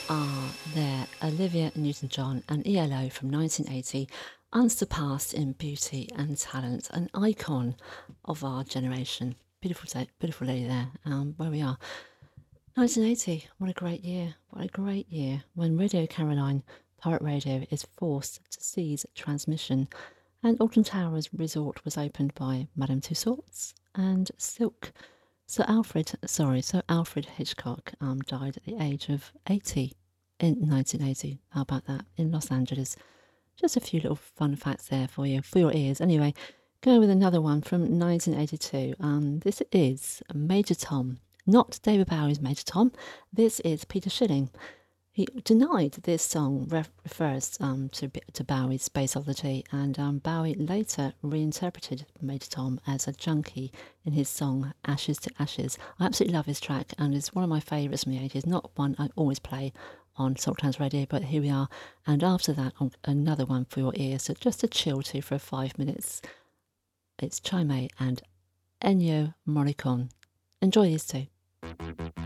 are there Olivia Newton-John and ELO from 1980, unsurpassed in beauty and talent, an icon of our generation. Beautiful lady there, where we are. 1980, what a great year, what a great year when Radio Caroline, Pirate Radio, is forced to cease transmission and Alton Towers Resort was opened by Madame Tussauds and Silk. Sir Alfred Hitchcock died at the age of 80 in 1980. How about that? In Los Angeles. Just a few little fun facts there for you, for your ears. Anyway, going with another one from 1982. This is Major Tom. Not David Bowie's Major Tom. This is Peter Schilling. He denied this song refers to Bowie's Space Oddity, and Bowie later reinterpreted Major Tom as a junkie in his song Ashes to Ashes. I absolutely love his track, and it's one of my favourites from the 80s. Not one I always play on Saltlands Radio, but here we are. And after that, another one for your ears, so just to chill to for 5 minutes. It's Chime and Ennio Morricone. Enjoy these two.